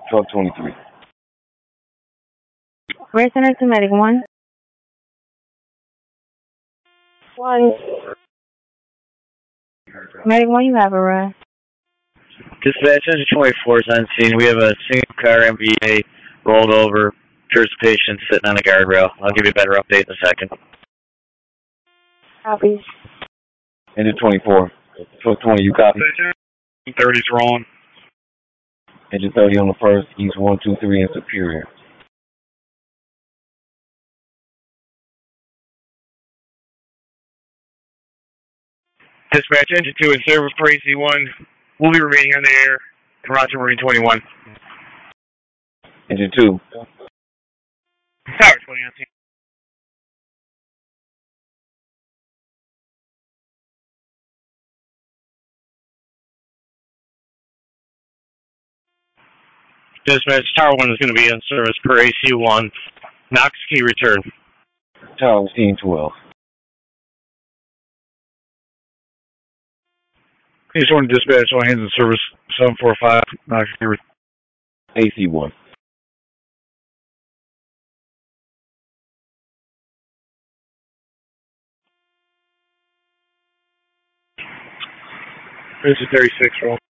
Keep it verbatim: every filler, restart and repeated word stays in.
twelve twenty-three. Race Center to Medic one. One. Medic one, you have a run. Dispatch, engine twenty-four is on scene. We have a single car M V A rolled over. There's a patient sitting on a guardrail. I'll give you a better update in a second. Copy. Engine twenty-four. twelve twenty, you copy? thirty's wrong. Engine thirty on the first, East one two three in Superior. Dispatch, engine two in service for A C one. We'll be remaining on the air. Roger, Marine twenty-one. Engine two. Tower twenty on scene. Dispatch, Tower one is going to be in service per A C one. Knox key return. Tower scene twelve. A C one dispatch, all hands in service seven four five. Knox key return. A C one. This is thirty-six, roll.